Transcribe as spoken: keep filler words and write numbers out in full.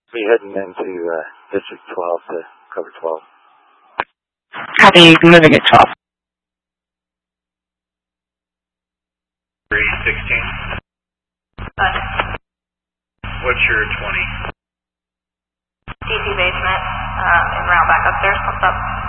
Be heading into uh, District twelve to cover twelve. Copy, moving at twelve. three sixteen. What's your twenty? D C basement, um, and route back upstairs. What's up?